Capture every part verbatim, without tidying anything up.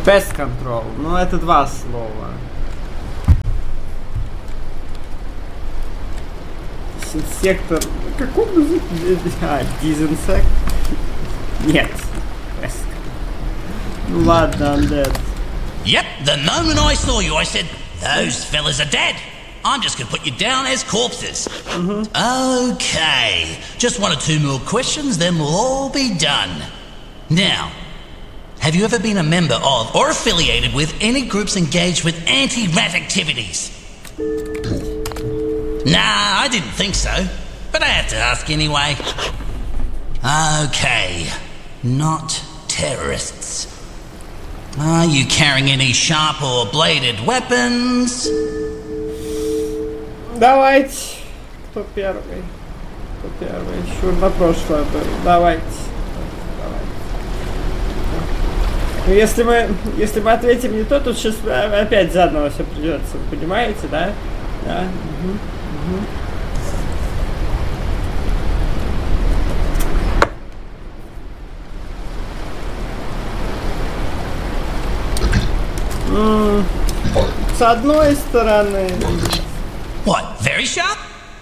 Pest control. Ну, это два слова. Сектор. Какой язык? А, дезинсект? Нет. Pest. Ну ладно, undead. Yep, the moment I saw you, I said, those fellas are dead. I'm just going to put you down as corpses. Mm-hmm. Okay, just one or two more questions, then we'll all be done. Now, have you ever been a member of or affiliated with any groups engaged with anti-rat activities? Nah, I didn't think so, but I had to ask anyway. Okay, not terrorists. Are you carrying any sharp or bladed weapons? Давайте. Кто первый? Кто первый? Еще на прошлое был. Давайте. Давайте. Если мы, если мы ответим не то, то сейчас опять заново все придется. Понимаете, да? Да. Угу. Угу. Mm. С одной стороны. What, very sharp?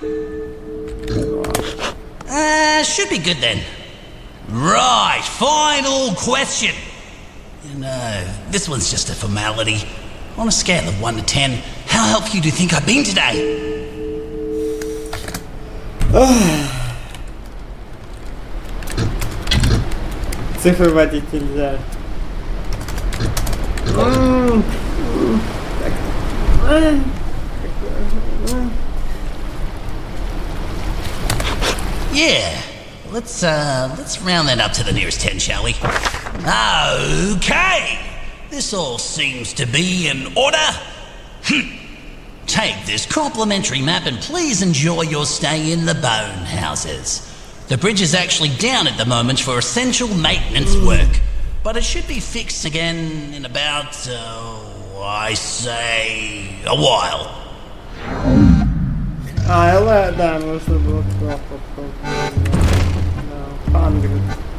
Uh, should be good then. Right, final question. You know, this one's just a formality. On a scale of one to ten, how helpful do you think I've been today? Цифры вводить нельзя. Yeah, let's uh, let's round that up to the nearest ten, shall we? Okay, this all seems to be in order. Hm. Take this complimentary map and please enjoy your stay in the Bone Houses. The bridge is actually down at the moment for essential maintenance work, but it should be fixed again in about, uh, I say, a while. А, да, можно было. Hungry.